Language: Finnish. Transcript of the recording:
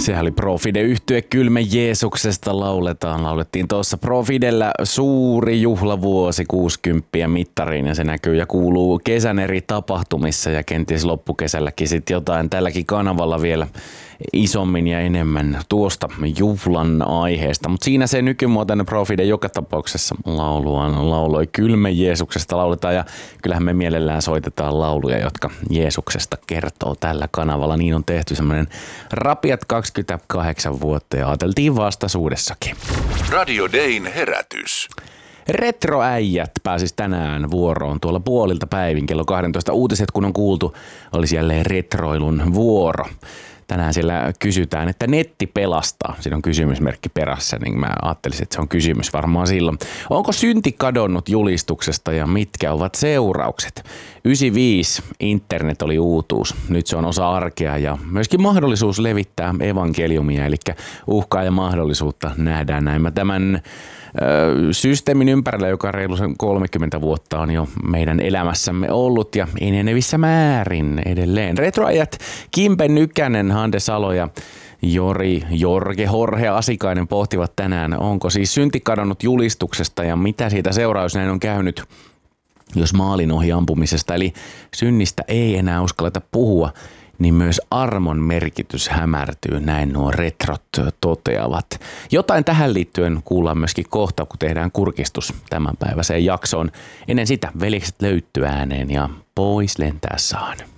Sehän oli Profide-yhtye Kylmä Jeesuksesta laulettiin tuossa. Profidellä suuri juhlavuosi 60 mittariin ja se näkyy ja kuuluu kesän eri tapahtumissa ja kenties loppukesälläkin sitten jotain tälläkin kanavalla vielä isommin ja enemmän tuosta juhlan aiheesta. Mutta siinä se nykymuotoinen Profide joka tapauksessa lauluaan lauloi Kylmä Jeesuksesta lauletaan ja kyllähän me mielellään soitetaan lauluja, jotka Jeesuksesta kertoo tällä kanavalla. Niin on tehty semmoinen rapiat 28 vuotta ja ajateltiin vastaisuudessakin. Radio Dayn herätys. Retroäijät pääsis tänään vuoroon tuolla puolilta päivin kello 12 uutiset, kun on kuultu, olisi jälleen retroilun vuoro. Tänään siellä kysytään, että netti pelastaa. Siinä on kysymysmerkki perässä, niin mä ajattelisin, että se on kysymys varmaan silloin. Onko synti kadonnut julistuksesta ja mitkä ovat seuraukset? 95 internet oli uutuus. Nyt se on osa arkea ja myöskin mahdollisuus levittää evankeliumia, eli uhkaa ja mahdollisuutta nähdään näin. Mä tämän systeemin ympärillä, joka reilu 30 vuotta on jo meidän elämässämme ollut ja enenevissä määrin edelleen. Retroajat Kimpe Nykänen, Hande Salo ja Jorge Asikainen pohtivat tänään, onko siis synti kadonnut julistuksesta ja mitä siitä seuraa, jos näin on käynyt, jos maalin ohi ampumisesta. Eli synnistä ei enää uskalleta puhua, niin myös armon merkitys hämärtyy, näin nuo retrot toteavat. Jotain tähän liittyen kuullaan myöskin kohta, kun tehdään kurkistus tämänpäiväiseen jaksoon. Ennen sitä veljekset löytyy ääneen ja pois lentää saan.